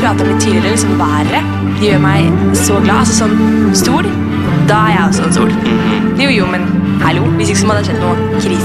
pratet om litt tidligere, liksom været. De gjør meg så glad. Altså sånn stol, da er jeg også en stol. Jo, men hallo, hvis ikke så må det ha skjedd noe krise.